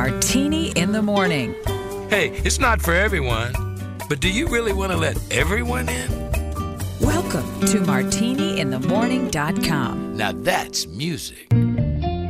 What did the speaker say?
Martini in the Morning. Hey, it's not for everyone, but do you really want to let everyone in? Welcome to MartiniInTheMorning.com. Now that's music.